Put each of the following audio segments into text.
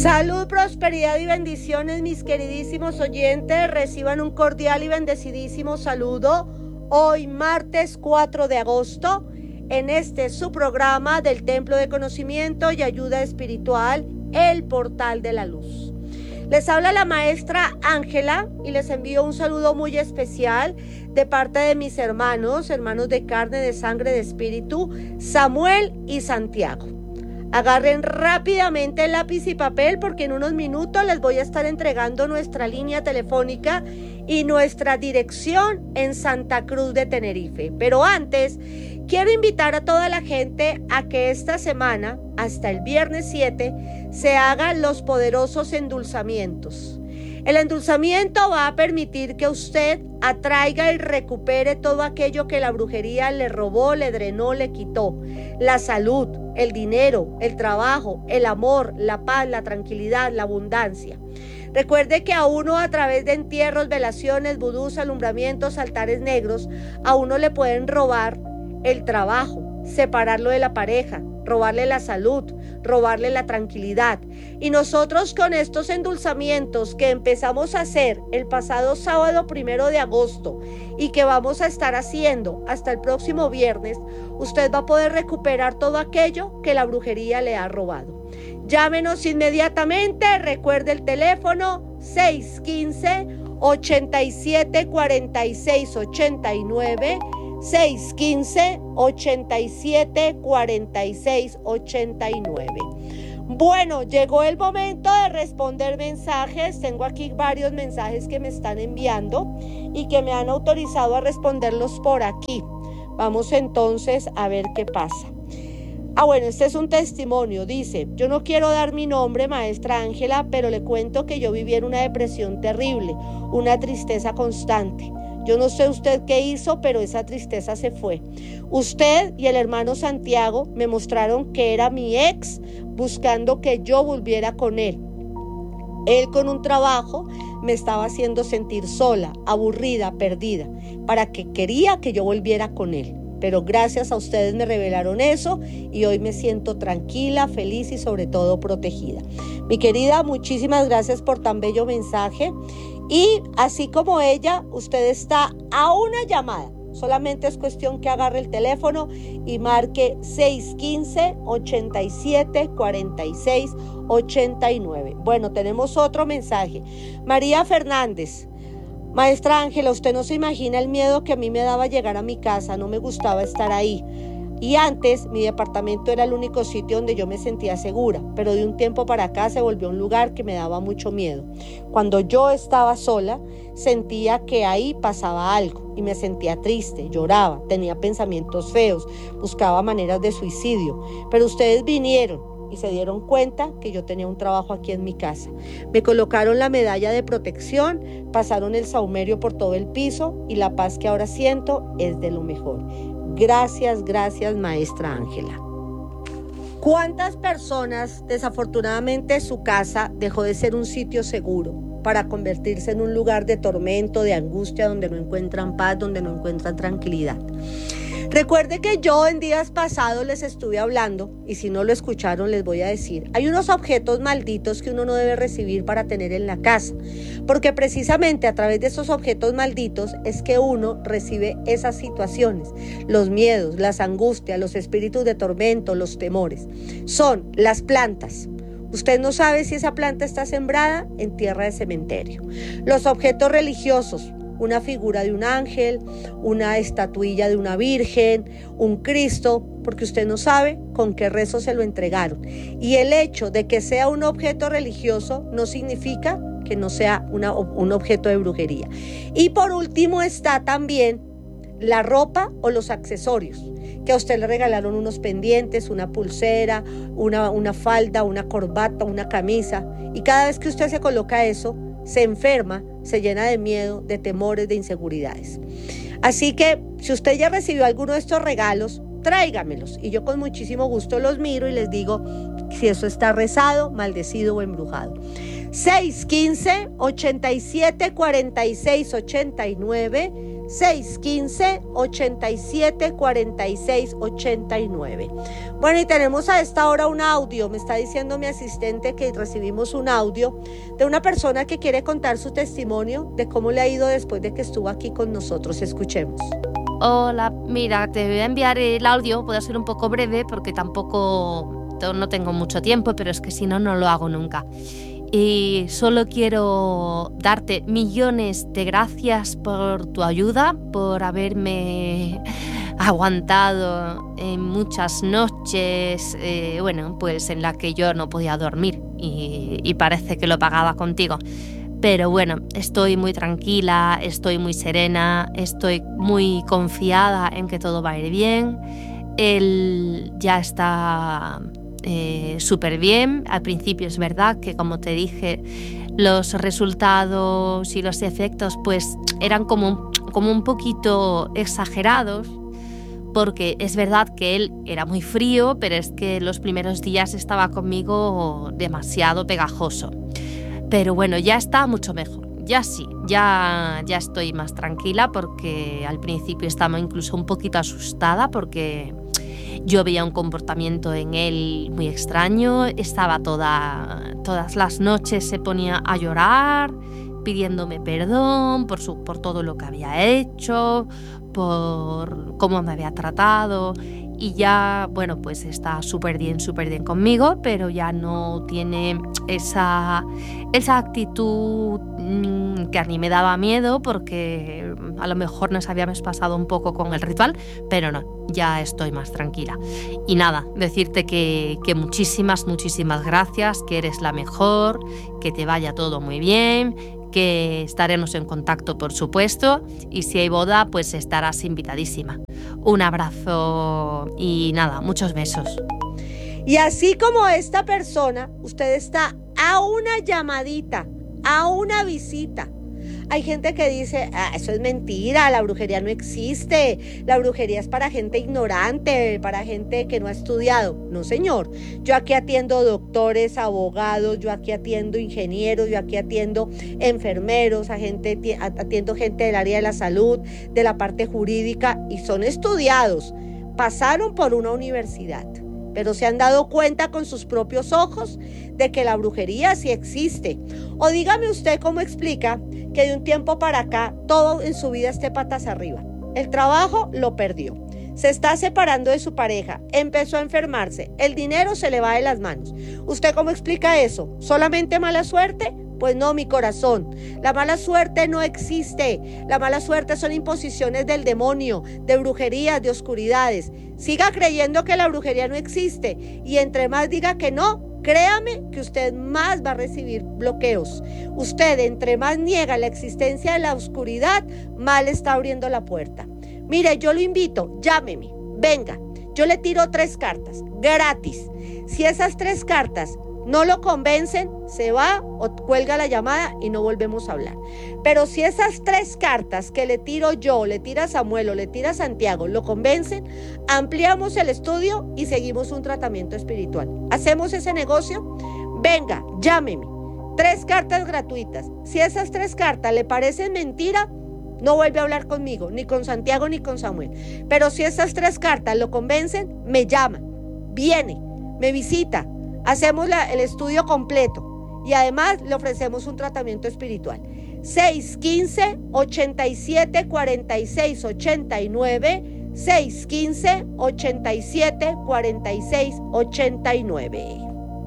Salud, prosperidad y bendiciones, mis queridísimos oyentes. Reciban un cordial y bendecidísimo saludo hoy, martes 4 de agosto, en su programa del Templo de Conocimiento y Ayuda Espiritual, El Portal de la Luz. Les habla la maestra Ángela y les envío un saludo muy especial de parte de mis hermanos de carne, de sangre, de espíritu, Samuel y Santiago. Agarren rápidamente el lápiz y papel porque en unos minutos les voy a estar entregando nuestra línea telefónica y nuestra dirección en Santa Cruz de Tenerife. Pero antes, quiero invitar a toda la gente a que esta semana, hasta el viernes 7, se hagan los poderosos endulzamientos. El endulzamiento va a permitir que usted atraiga y recupere todo aquello que la brujería le robó, le drenó, le quitó. La salud, el dinero, el trabajo, el amor, la paz, la tranquilidad, la abundancia. Recuerde que a uno, a través de entierros, velaciones, vudús, alumbramientos, altares negros, a uno le pueden robar el trabajo, separarlo de la pareja, robarle la salud, robarle la tranquilidad. Y nosotros con estos endulzamientos que empezamos a hacer el pasado sábado 1 de agosto y que vamos a estar haciendo hasta el próximo viernes, usted va a poder recuperar todo aquello que la brujería le ha robado. Llámenos inmediatamente, recuerde el teléfono 615-8746-89, 615-8746-89. Bueno, llegó el momento de responder mensajes. Tengo aquí varios mensajes que me están enviando y que me han autorizado a responderlos por aquí. Vamos entonces a ver qué pasa. Bueno, este es un testimonio. Dice: yo no quiero dar mi nombre, maestra Ángela, pero le cuento que yo viví en una depresión terrible, una tristeza constante. Yo no sé usted qué hizo, pero esa tristeza se fue. Usted y el hermano Santiago me mostraron que era mi ex, buscando que yo volviera con él. Él, con un trabajo, me estaba haciendo sentir sola, aburrida, perdida, para que quería que yo volviera con él. Pero gracias a ustedes me revelaron eso y hoy me siento tranquila, feliz y sobre todo protegida. Mi querida, muchísimas gracias por tan bello mensaje. Y así como ella, usted está a una llamada. Solamente es cuestión que agarre el teléfono y marque 615-8746-89. Bueno, tenemos otro mensaje. María Fernández: maestra Ángela, usted no se imagina el miedo que a mí me daba llegar a mi casa, no me gustaba estar ahí. Y antes mi departamento era el único sitio donde yo me sentía segura, pero de un tiempo para acá se volvió un lugar que me daba mucho miedo. Cuando yo estaba sola, sentía que ahí pasaba algo y me sentía triste, lloraba, tenía pensamientos feos, buscaba maneras de suicidio. Pero ustedes vinieron y se dieron cuenta que yo tenía un trabajo aquí en mi casa. Me colocaron la medalla de protección, pasaron el saumerio por todo el piso y la paz que ahora siento es de lo mejor. Gracias, maestra Ángela. ¿Cuántas personas, desafortunadamente, su casa dejó de ser un sitio seguro para convertirse en un lugar de tormento, de angustia, donde no encuentran paz, donde no encuentran tranquilidad? Recuerde que yo en días pasados les estuve hablando, y si no lo escucharon les voy a decir, hay unos objetos malditos que uno no debe recibir para tener en la casa, porque precisamente a través de esos objetos malditos es que uno recibe esas situaciones, los miedos, las angustias, los espíritus de tormento, los temores. Son las plantas. Usted no sabe si esa planta está sembrada en tierra de cementerio. Los objetos religiosos, una figura de un ángel, una estatuilla de una virgen, un Cristo, porque usted no sabe con qué rezo se lo entregaron. Y el hecho de que sea un objeto religioso no significa que no sea un objeto de brujería. Y por último está también la ropa o los accesorios, que a usted le regalaron unos pendientes, una pulsera, una falda, una corbata, una camisa, y cada vez que usted se coloca eso, se enferma, se llena de miedo, de temores, de inseguridades. Así que si usted ya recibió alguno de estos regalos, tráigamelos y yo con muchísimo gusto los miro y les digo si eso está rezado, maldecido o embrujado. 615-8746-89, 615-8746-89. Bueno, y tenemos a esta hora un audio. Me está diciendo mi asistente que recibimos un audio de una persona que quiere contar su testimonio de cómo le ha ido después de que estuvo aquí con nosotros. Escuchemos. Hola, mira, te voy a enviar el audio. Puede ser un poco breve porque tampoco no tengo mucho tiempo, pero es que si no, no lo hago nunca. Y solo quiero darte millones de gracias por tu ayuda, por haberme aguantado en muchas noches, pues en las que yo no podía dormir y parece que lo pagaba contigo. Pero bueno, estoy muy tranquila, estoy muy serena, estoy muy confiada en que todo va a ir bien. Él ya está súper bien. Al principio es verdad que, como te dije, los resultados y los efectos pues eran como un poquito exagerados, porque es verdad que él era muy frío, pero es que los primeros días estaba conmigo demasiado pegajoso. Pero bueno, ya está mucho mejor. Ya sí, ya estoy más tranquila, porque al principio estaba incluso un poquito asustada porque yo veía un comportamiento en él muy extraño. Estaba todas las noches se ponía a llorar, pidiéndome perdón por todo lo que había hecho, por cómo me había tratado. Y ya, bueno, pues está súper bien conmigo, pero ya no tiene esa actitud que a mí me daba miedo, porque a lo mejor nos habíamos pasado un poco con el ritual, pero no, ya estoy más tranquila. Y nada, decirte que muchísimas gracias, que eres la mejor, que te vaya todo muy bien, que estaremos en contacto, por supuesto, y si hay boda, pues estarás invitadísima. Un abrazo y nada, muchos besos. Y así como esta persona, usted está a una llamadita, a una visita. Hay gente que dice, eso es mentira, la brujería no existe, la brujería es para gente ignorante, para gente que no ha estudiado. No, señor, yo aquí atiendo doctores, abogados, yo aquí atiendo ingenieros, yo aquí atiendo enfermeros, atiendo gente del área de la salud, de la parte jurídica, y son estudiados, pasaron por una universidad, pero se han dado cuenta con sus propios ojos de que la brujería sí existe. O dígame usted cómo explica que de un tiempo para acá todo en su vida esté patas arriba. El trabajo lo perdió, se está separando de su pareja, empezó a enfermarse, el dinero se le va de las manos. ¿Usted cómo explica eso? ¿Solamente mala suerte? Pues no, mi corazón, la mala suerte no existe. La mala suerte son imposiciones del demonio, de brujerías, de oscuridades. Siga creyendo que la brujería no existe, y entre más diga que no, créame que usted más va a recibir bloqueos. Usted, entre más niega la existencia de la oscuridad, más le está abriendo la puerta. Mire, yo lo invito, llámeme, venga, yo le tiro 3 cartas, gratis. Si esas 3 cartas no lo convencen, se va o cuelga la llamada y no volvemos a hablar. Pero si esas 3 cartas que le tiro yo, le tira Samuel o le tira Santiago, lo convencen, ampliamos el estudio y seguimos un tratamiento espiritual. ¿Hacemos ese negocio? Venga, llámeme. 3 cartas gratuitas. Si esas 3 cartas le parecen mentira, no vuelve a hablar conmigo, ni con Santiago ni con Samuel. Pero si esas 3 cartas lo convencen, me llama, viene, me visita. Hacemos el estudio completo y además le ofrecemos un tratamiento espiritual. 615-8746-89, 615-8746-89.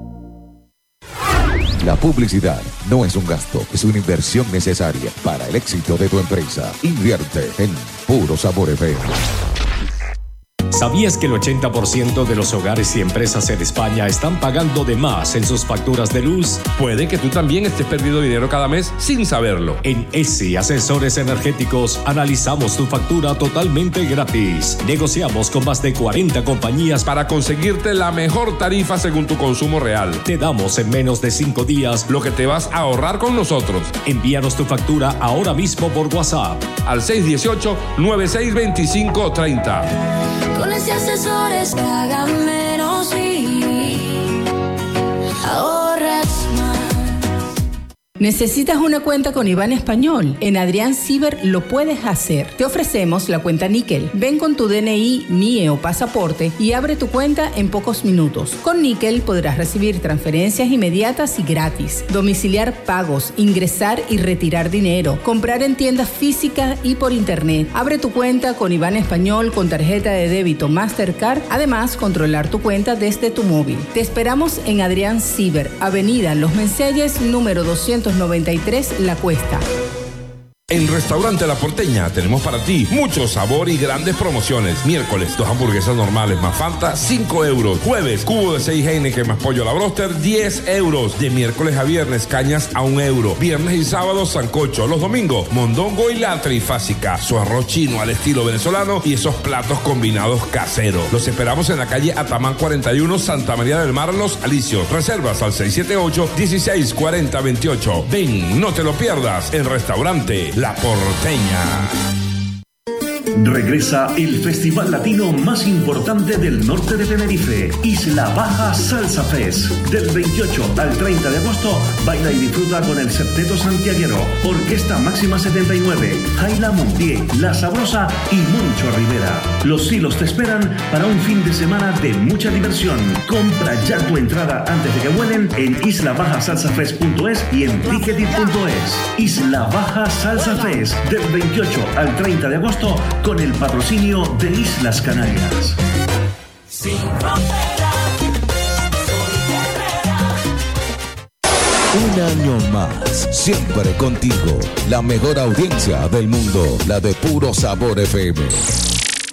La publicidad no es un gasto, es una inversión necesaria para el éxito de tu empresa. Invierte en Puro Sabor FM. ¿Sabías que el 80% de los hogares y empresas en España están pagando de más en sus facturas de luz? Puede que tú también estés perdiendo dinero cada mes sin saberlo. En ESI Asesores Energéticos analizamos tu factura totalmente gratis. Negociamos con más de 40 compañías para conseguirte la mejor tarifa según tu consumo real. Te damos en menos de 5 días lo que te vas a ahorrar con nosotros. Envíanos tu factura ahora mismo por WhatsApp al 618-962530. Con ese Asesores pagan menos y ahorras más. ¿Necesitas una cuenta con IBAN español? En Adrián Ciber lo puedes hacer. Te ofrecemos la cuenta Níquel. Ven con tu DNI, NIE o pasaporte y abre tu cuenta en pocos minutos. Con Níquel podrás recibir transferencias inmediatas y gratis, domiciliar pagos, ingresar y retirar dinero, comprar en tiendas físicas y por internet. Abre tu cuenta con IBAN español con tarjeta de débito Mastercard. Además, controlar tu cuenta desde tu móvil. Te esperamos en Adrián Ciber, Avenida Los Menselles, número 293, La Cuesta. En Restaurante La Porteña tenemos para ti mucho sabor y grandes promociones. Miércoles, 2 hamburguesas normales más Fanta, 5 euros. Jueves, cubo de 6 Heineken más pollo a la broster, 10 euros. De miércoles a viernes, cañas a 1 euro. Viernes y sábado, sancocho. Los domingos, mondongo y la trifásica. Su arroz chino al estilo venezolano y esos platos combinados caseros. Los esperamos en la calle Atamán 41, Santa María del Mar, Los Alicios. Reservas al 678-1640-28. Ven, no te lo pierdas en Restaurante La Porteña. Regresa el festival latino más importante del norte de Tenerife, Isla Baja Salsa Fest. Del 28 al 30 de agosto, baila y disfruta con el Septeto Santiaguero, Orquesta Máxima 79, Jaila Montier, La Sabrosa y Moncho Rivera. Los Silos te esperan para un fin de semana de mucha diversión. Compra ya tu entrada antes de que vuelen en islabajasalsafest.es y en ticketit.es. Isla Baja Salsa Fest, del 28 al 30 de agosto, con el patrocinio de Islas Canarias. Sin frontera, Un año más, siempre contigo. La mejor audiencia del mundo, la de Puro Sabor FM.